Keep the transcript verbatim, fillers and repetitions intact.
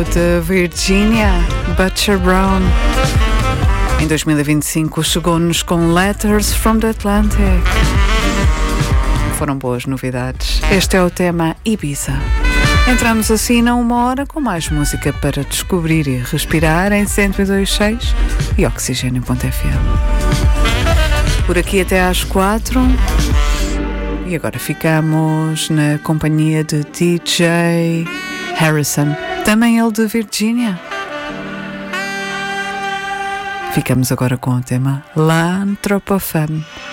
De Virginia, Butcher Brown. Em dois mil e vinte e cinco chegou-nos com Letters from the Atlantic. Foram boas novidades. Este é o tema Ibiza. Entramos assim na uma hora com mais música para descobrir e respirar em cento e dois ponto seis e Oxigênio ponto F M. Por aqui até às quatro. E agora ficamos na companhia de D J Harrison, também ele de Virgínia. Ficamos agora com o tema L'Anthropofemme.